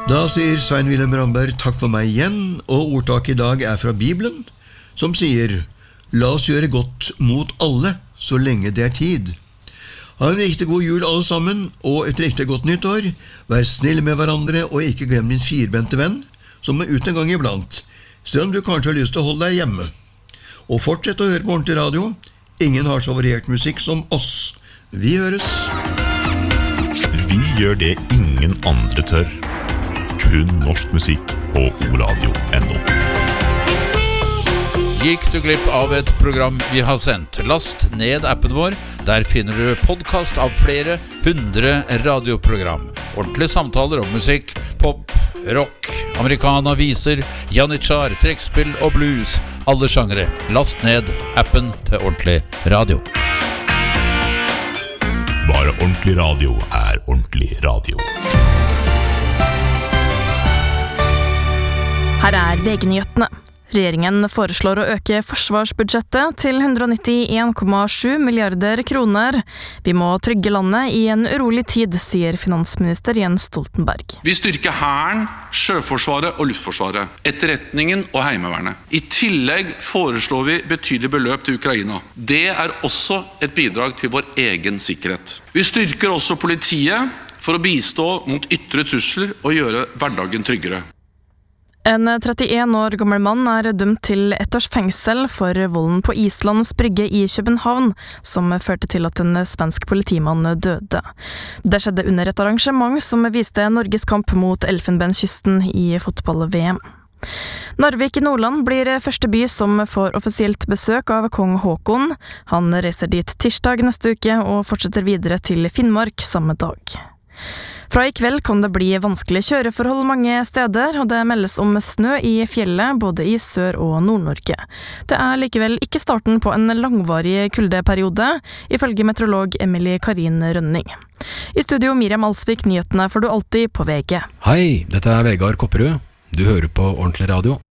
Da sier Svein Wilhelm Ramberg takk for meg igjen, og ordtaket I dag fra Bibelen, som sier: La oss gjøre godt mot alle, så lenge det tid. Ha en riktig god jul alle sammen, og et riktig godt nyttår. Vær snill med hverandre, og ikke glem din firbente venn, som ut en gang iblant, selv om du kanskje har lyst til å holde deg hjemme. Og fortsett å høre på ordentlig radio. Ingen har så variert musikk som oss. Vi høres. Vi gjør det ingen andre tør. Kun norsk musikk på oradio.no. Gikk du glipp av et program vi har sendt? Last ned appen vår. Der finner du podcast av flere 100 radioprogram. Ordentlige samtaler om musikk, pop, rock, americana, viser, janitsjar, trekkspill og blues. Alle sjangere. Last ned appen til Ordentlig Radio. Bare ordentlig radio ordentlig radio. Her VG-nyhetene. Regjeringen foreslår å øke forsvarsbudsjettet til 191,7 milliarder kroner. Vi må trygge landet I en urolig tid, sier finansminister Jens Stoltenberg. Vi styrker Hæren, Sjøforsvaret og Luftforsvaret, etterretningen og Heimevernet. I tillegg foreslår vi betydelige beløp til Ukraina. Det også et bidrag til vår egen sikkerhet. Vi styrker også politiet for å bistå mot ytre trusler og gjøre hverdagen tryggere. En 31 år gammel mann dømt til 1 års fengsel for volden på Islands brygge I København, som førte til at en svensk politimann døde. Det skjedde under et arrangement som viste Norges kamp mot Elfenbenskysten I fotball-VM. Narvik I Nordland blir første by som får offisielt besøk av kong Håkon. Han reiser dit tirsdag neste uke og fortsetter videre til Finnmark samme dag. Fra I kveld kan det bli vanskelig kjøreforhold mange steder, og det meldes om snø I fjellet, både I Sør- og Nord-Norge. Det likevel ikke starten på en langvarig kuldeperiode, ifølge meteorolog Emilie Karin Rønning. I studio Miriam Alsvik, nyhetene får du alltid på VG. Hei, dette Vegard Kopperud. Du hører på Ordentlig Radio.